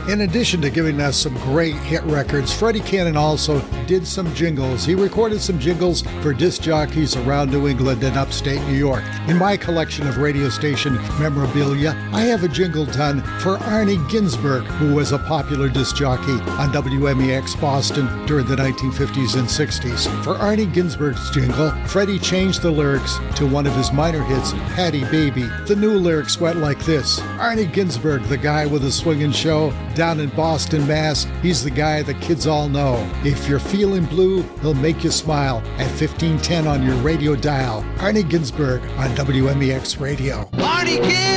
In addition to giving us some great hit records, Freddie Cannon also did some jingles. He recorded some jingles for disc jockeys around New England and upstate New York. In my collection of radio station memorabilia, I have a jingle done for Arnie Ginsberg, who was a popular disc jockey on WMEX Boston during the 1950s and 60s. For Arnie Ginsberg's jingle, Freddie changed the lyrics to one of his minor hits, Hattie Baby. The new lyrics went like this: Arnie Ginsberg, the guy with a swinging show down in Boston, Mass. He's the guy the kids all know. If you're feeling blue, he'll make you smile at 1510 on your radio dial. Arnie Ginsberg on WMEX Radio. Arnie Ginsberg!